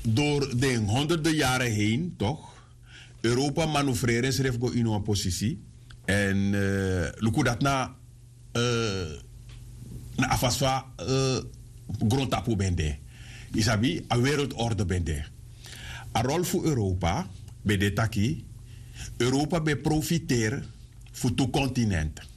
door de honderden jaren heen, toch? Europa manoeuvreren schreef go in een positie. En luku dat na afaswa grondtapu bende. Isabi, a wereldorde bende. A rol voor Europa, bij de taki, Europa bij profiteren voor het continent.